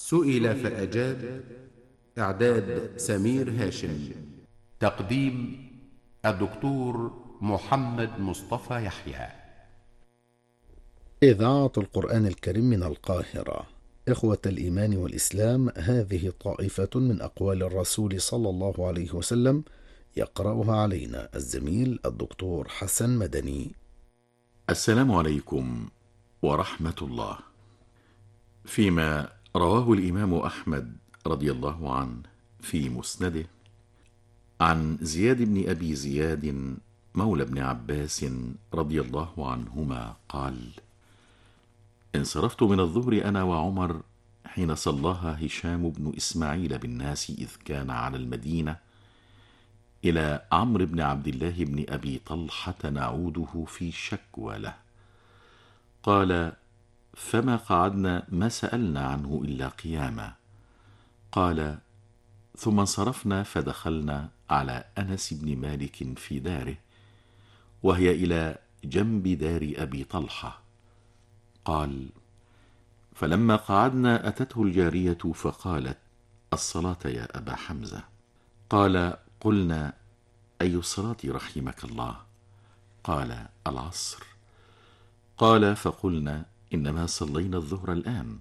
سئل فأجاب. إعداد سمير هاشم. تقديم الدكتور محمد مصطفى يحيى. إذاعة القرآن الكريم من القاهرة. إخوة الإيمان والإسلام، هذه طائفة من أقوال الرسول صلى الله عليه وسلم يقرأها علينا الزميل الدكتور حسن مدني. السلام عليكم ورحمة الله. فيما رواه الإمام أحمد رضي الله عنه في مسنده عن زياد بن أبي زياد مولى ابن عباس رضي الله عنهما قال: انصرفت من الظهر أنا وعمر حين صلاها هشام بن إسماعيل بالناس إذ كان على المدينة إلى عمرو بن عبد الله بن أبي طلحة نعوده في شكوى له. قال: فما قعدنا ما سألنا عنه إلا قياما. قال: ثم انصرفنا فدخلنا على أنس بن مالك في داره، وهي إلى جنب دار أبي طلحة. قال: فلما قعدنا أتته الجارية فقالت: الصلاة يا أبا حمزة. قال: قلنا: أي الصلاة رحمك الله؟ قال: العصر. قال: فقلنا: إنما صلينا الظهر الآن.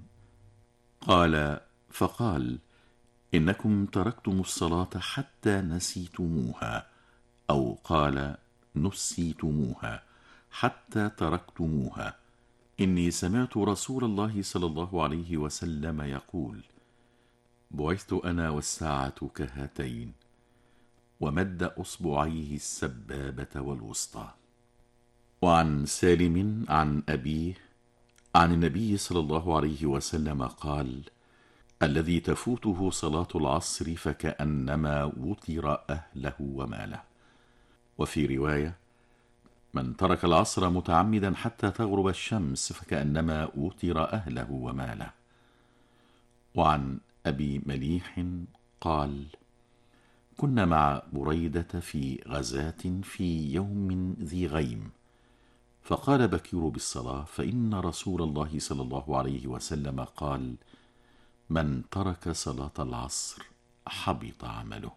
قال: فقال: إنكم تركتم الصلاة حتى نسيتموها، أو قال: نسيتموها حتى تركتموها. إني سمعت رسول الله صلى الله عليه وسلم يقول: بعثت أنا والساعة كهاتين، ومد أصبعيه السبابة والوسطى. وعن سالم عن أبيه عن النبي صلى الله عليه وسلم قال: الذي تفوته صلاة العصر فكأنما وطر أهله وماله. وفي رواية: من ترك العصر متعمدا حتى تغرب الشمس فكأنما وطر أهله وماله. وعن أبي مليح قال: كنا مع بريدة في غزاة في يوم ذي غيم، فقال بكير بالصلاة، فإن رسول الله صلى الله عليه وسلم قال: من ترك صلاة العصر حبط عمله.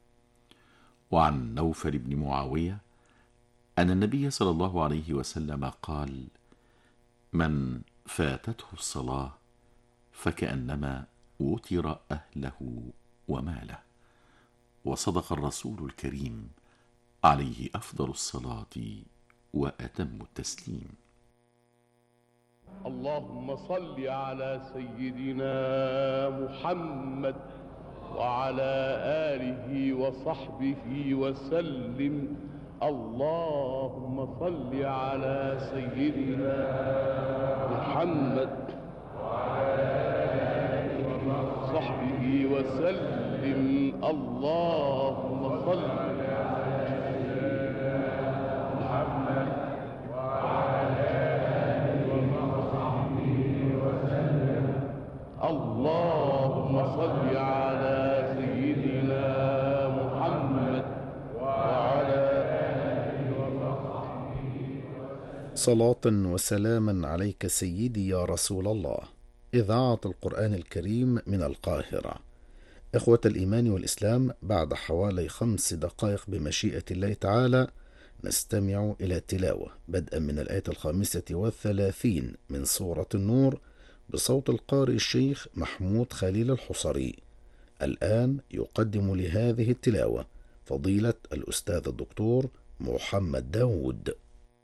وعن نوفل بن معاوية أن النبي صلى الله عليه وسلم قال: من فاتته الصلاة فكأنما وتر أهله وماله. وصدق الرسول الكريم عليه أفضل الصلاة وأتم التسليم. اللهم صل على سيدنا محمد وعلى آله وصحبه وسلم. اللهم صل على سيدنا محمد وعلى آله وصحبه وسلم. اللهم صل على سيدنا محمد وعلى آله وصحبه وسلم. اللهم صل على سيدنا محمد وعلى آله وصحبه وسلم. صلاة وسلاما عليك سيدي يا رسول الله. إذاعة القرآن الكريم من القاهرة. إخوة الإيمان والإسلام، بعد حوالي 5 دقائق بمشيئة الله تعالى نستمع إلى تلاوة بدءا من الآية 35 من سورة النور بصوت القارئ الشيخ محمود خليل الحصري. الآن يقدم لهذه التلاوة فضيلة الأستاذ الدكتور محمد داود.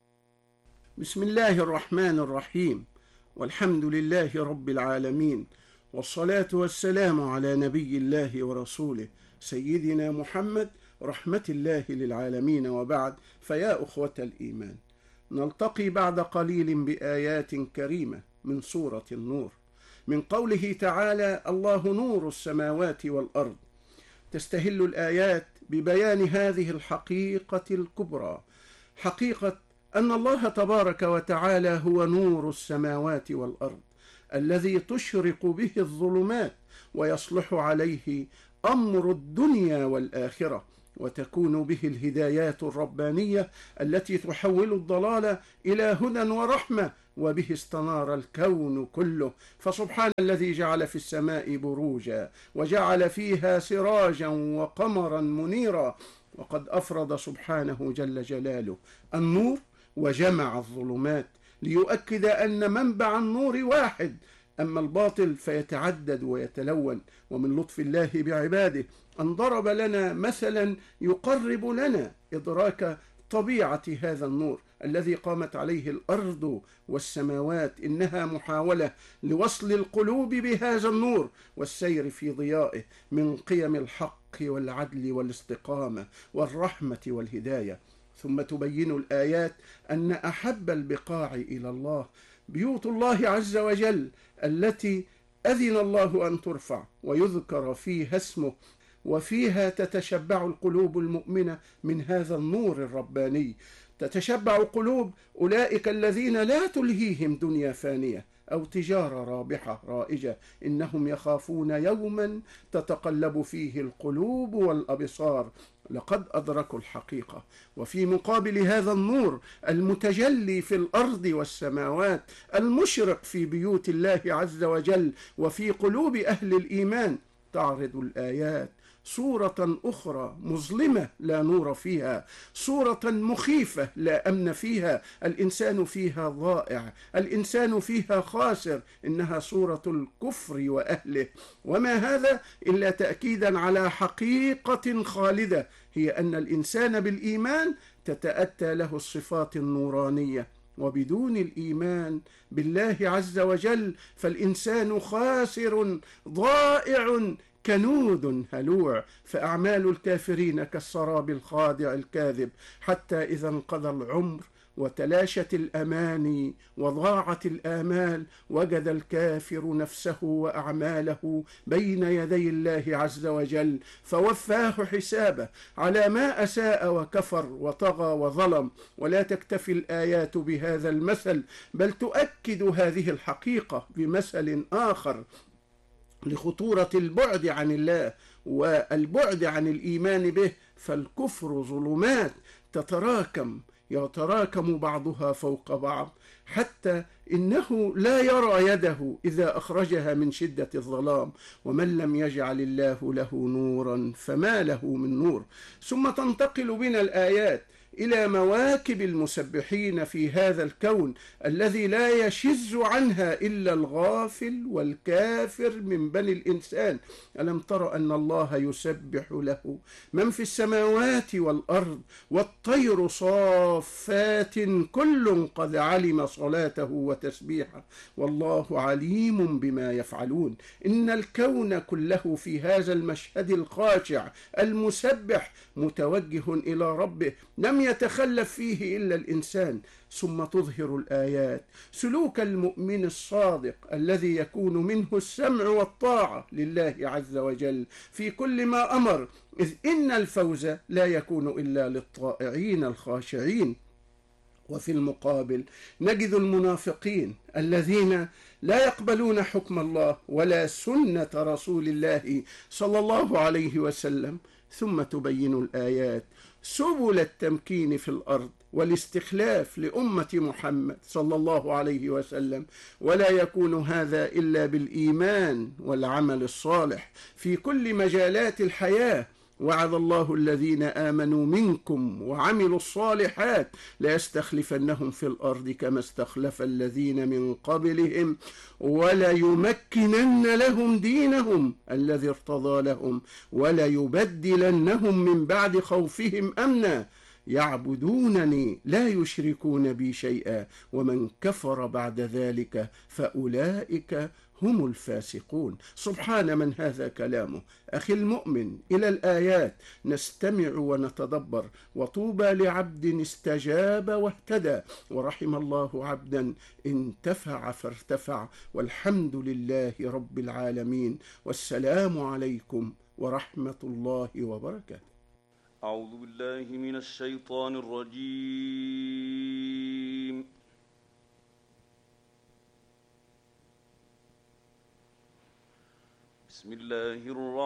بسم الله الرحمن الرحيم، والحمد لله رب العالمين، والصلاة والسلام على نبي الله ورسوله سيدنا محمد رحمة الله للعالمين، وبعد. فيا أخوة الإيمان، نلتقي بعد قليل بآيات كريمة من سورة النور، من قوله تعالى: الله نور السماوات والأرض. تستهل الآيات ببيان هذه الحقيقة الكبرى، حقيقة أن الله تبارك وتعالى هو نور السماوات والأرض، الذي تشرق به الظلمات ويصلح عليه أمر الدنيا والآخرة، وتكون به الهدايات الربانية التي تحول الضلال إلى هدى ورحمة وبه استنار الكون كله. فسبحان الذي جعل في السماء بروجا وجعل فيها سراجا وقمرا منيرا. وقد أفرد سبحانه جل جلاله النور وجمع الظلمات ليؤكد أن منبع النور واحد، أما الباطل فيتعدد ويتلون. ومن لطف الله بعباده أن ضرب لنا مثلا يقرب لنا إدراك طبيعة هذا النور الذي قامت عليه الأرض والسماوات. إنها محاولة لوصل القلوب بهذا النور والسير في ضيائه من قيم الحق والعدل والاستقامة والرحمة والهداية. ثم تبين الآيات أن أحب البقاع إلى الله بيوت الله عز وجل التي أذن الله أن ترفع ويذكر فيها اسمه، وفيها تتشبع القلوب المؤمنة من هذا النور الرباني. تتشبع قلوب أولئك الذين لا تلهيهم دنيا فانية أو تجارة رابحة رائجة، إنهم يخافون يوما تتقلب فيه القلوب والأبصار. لقد أدركوا الحقيقة. وفي مقابل هذا النور المتجلي في الأرض والسماوات المشرق في بيوت الله عز وجل وفي قلوب أهل الإيمان، تعرض الآيات صورة أخرى مظلمة لا نور فيها، صورة مخيفة لا أمن فيها، الإنسان فيها ضائع، الإنسان فيها خاسر. إنها صورة الكفر وأهله. وما هذا إلا تأكيدا على حقيقة خالدة، هي أن الإنسان بالإيمان تتأتى له الصفات النورانية، وبدون الإيمان بالله عز وجل فالإنسان خاسر ضائع كنود هلوع. فأعمال الكافرين كالسراب الخادع الكاذب، حتى إذا انقضى العمر وتلاشت الأماني وضاعت الآمال وجد الكافر نفسه وأعماله بين يدي الله عز وجل فوفاه حسابه على ما أساء وكفر وطغى وظلم. ولا تكتفي الآيات بهذا المثل، بل تؤكد هذه الحقيقة بمثل آخر لخطورة البعد عن الله والبعد عن الإيمان به. فالكفر ظلمات يتراكم بعضها فوق بعض، حتى إنه لا يرى يده إذا أخرجها من شدة الظلام. ومن لم يجعل الله له نورا فما له من نور. ثم تنتقل بنا الآيات إلى مواكب المسبحين في هذا الكون الذي لا يشز عنها إلا الغافل والكافر من بني الإنسان. ألم تر أن الله يسبح له من في السماوات والأرض والطير صافات كل قد علم صلاته وتسبيحه والله عليم بما يفعلون. إن الكون كله في هذا المشهد الخاشع المسبح متوجه إلى ربه، لم يتخلف فيه إلا الإنسان. ثم تظهر الآيات سلوك المؤمن الصادق الذي يكون منه السمع والطاعة لله عز وجل في كل ما أمر، إذ إن الفوز لا يكون إلا للطائعين الخاشعين. وفي المقابل نجد المنافقين الذين لا يقبلون حكم الله ولا سنة رسول الله صلى الله عليه وسلم. ثم تبين الآيات سبل التمكين في الأرض والاستخلاف لأمة محمد صلى الله عليه وسلم، ولا يكون هذا إلا بالإيمان والعمل الصالح في كل مجالات الحياة. وعد الله الذين آمنوا منكم وعملوا الصالحات ليستخلفنهم في الأرض كما استخلف الذين من قبلهم وليمكنن لهم دينهم الذي ارتضى لهم وليبدلنهم من بعد خوفهم أمنا يعبدونني لا يشركون بي شيئا ومن كفر بعد ذلك فأولئك هم الفاسقون. سبحان من هذا كلامه. أخي المؤمن، إلى الآيات نستمع ونتدبر. وطوبى لعبد استجاب واهتدى، ورحم الله عبدا انتفع فارتفع، والحمد لله رب العالمين، والسلام عليكم ورحمة الله وبركاته. أعوذ بالله من الشيطان الرجيم. بسم الله الرحمن